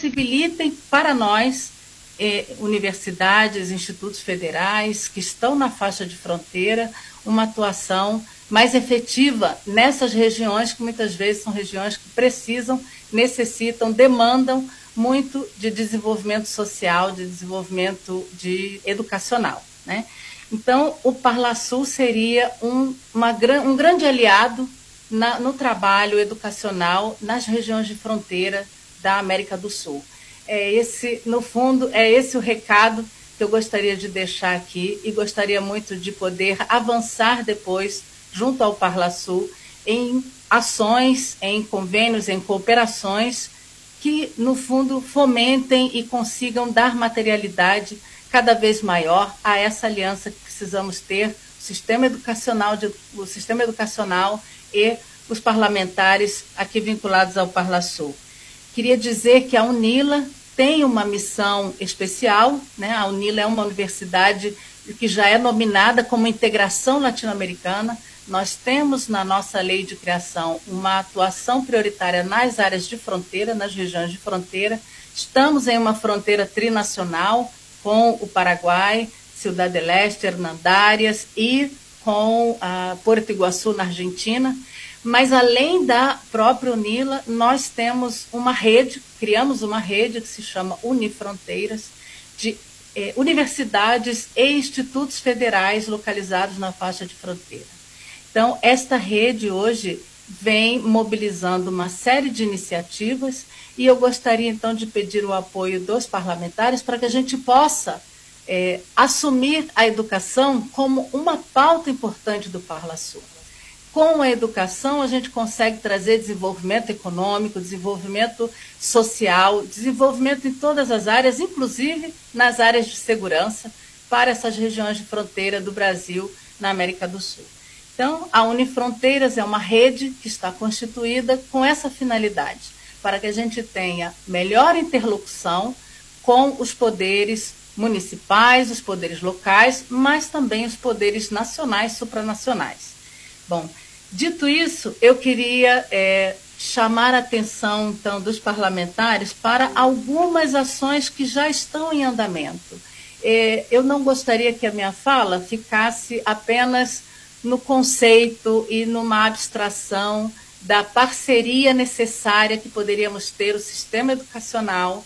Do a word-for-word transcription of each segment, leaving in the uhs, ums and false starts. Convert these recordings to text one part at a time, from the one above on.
possibilitem para nós, eh, universidades, institutos federais que estão na faixa de fronteira, uma atuação mais efetiva nessas regiões que muitas vezes são regiões que precisam, necessitam, demandam muito de desenvolvimento social, de desenvolvimento de educacional, né? Então, o Parlasul seria um, uma, um grande aliado na, no trabalho educacional nas regiões de fronteira da América do Sul. É esse, no fundo, é esse o recado que eu gostaria de deixar aqui e gostaria muito de poder avançar depois, junto ao Parlasul, em ações, em convênios, em cooperações que, no fundo, fomentem e consigam dar materialidade cada vez maior a essa aliança que precisamos ter, o sistema educacional, de, o sistema educacional e os parlamentares aqui vinculados ao Parlasul. Queria dizer que a UNILA tem uma missão especial, né? A UNILA é uma universidade que já é nominada como integração latino-americana. Nós temos na nossa lei de criação uma atuação prioritária nas áreas de fronteira, nas regiões de fronteira. Estamos em uma fronteira trinacional com o Paraguai, Ciudad del Este, Hernandarias e com a Porto Iguaçu, na Argentina. Mas, além da própria UNILA, nós temos uma rede, criamos uma rede que se chama Unifronteiras, de eh, universidades e institutos federais localizados na faixa de fronteira. Então, esta rede hoje vem mobilizando uma série de iniciativas e eu gostaria, então, de pedir o apoio dos parlamentares para que a gente possa é, assumir a educação como uma pauta importante do Parlasul. Com a educação, a gente consegue trazer desenvolvimento econômico, desenvolvimento social, desenvolvimento em todas as áreas, inclusive nas áreas de segurança, para essas regiões de fronteira do Brasil na América do Sul. Então, a Unifronteiras é uma rede que está constituída com essa finalidade, para que a gente tenha melhor interlocução com os poderes municipais, os poderes locais, mas também os poderes nacionais, supranacionais. Bom, dito isso, eu queria é, chamar a atenção, então, dos parlamentares para algumas ações que já estão em andamento. É, eu não gostaria que a minha fala ficasse apenas no conceito e numa abstração da parceria necessária que poderíamos ter o sistema educacional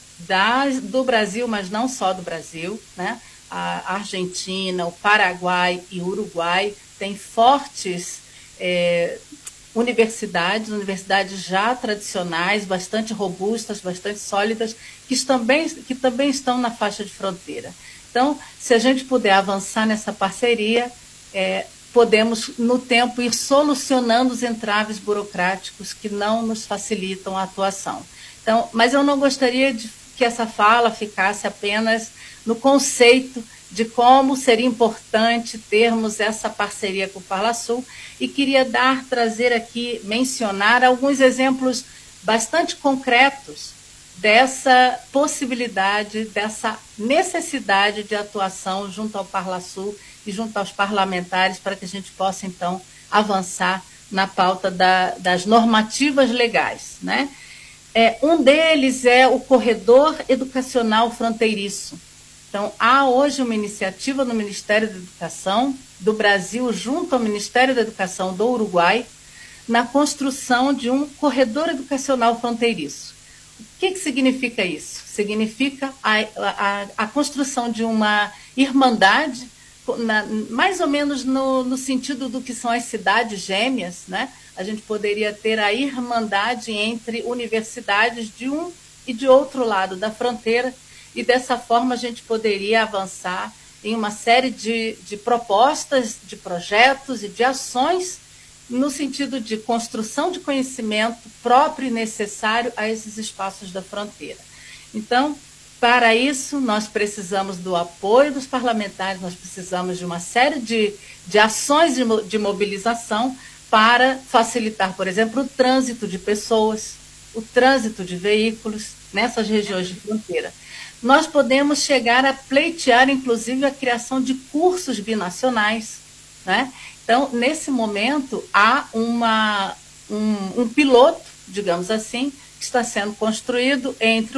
da, do Brasil, mas não só do Brasil, né? A Argentina, o Paraguai e o Uruguai têm fortes é, universidades, universidades já tradicionais, bastante robustas, bastante sólidas, que também, que também estão na faixa de fronteira. Então, se a gente puder avançar nessa parceria, é, podemos, no tempo, ir solucionando os entraves burocráticos que não nos facilitam a atuação. Então, mas eu não gostaria de que essa fala ficasse apenas no conceito de como seria importante termos essa parceria com o Parlasul e queria dar, trazer aqui, mencionar alguns exemplos bastante concretos dessa possibilidade, dessa necessidade de atuação junto ao Parlasul e junto aos parlamentares para que a gente possa, então, avançar na pauta da, das normativas legais, né? É, um deles é o Corredor Educacional Fronteiriço. Então, há hoje uma iniciativa no Ministério da Educação do Brasil, junto ao Ministério da Educação do Uruguai, na construção de um corredor educacional fronteiriço. O que, que significa isso? Significa a, a, a construção de uma irmandade, na, mais ou menos no, no sentido do que são as cidades gêmeas, né? A gente poderia ter a irmandade entre universidades de um e de outro lado da fronteira, e dessa forma a gente poderia avançar em uma série de, de propostas, de projetos e de ações no sentido de construção de conhecimento próprio e necessário a esses espaços da fronteira. Então, para isso, nós precisamos do apoio dos parlamentares, nós precisamos de uma série de, de ações de, de mobilização para facilitar, por exemplo, o trânsito de pessoas, o trânsito de veículos nessas regiões de fronteira. Nós podemos chegar a pleitear, inclusive, a criação de cursos binacionais, né? Então, nesse momento, há uma, um, um piloto, digamos assim, que está sendo construído entre